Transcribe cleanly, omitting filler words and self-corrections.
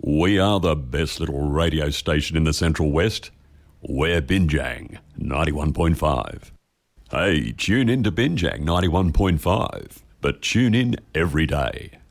We are the best little radio station in the Central West. We're Binjang 91.5. Hey, tune in to Binjang 91.5, but tune in every day.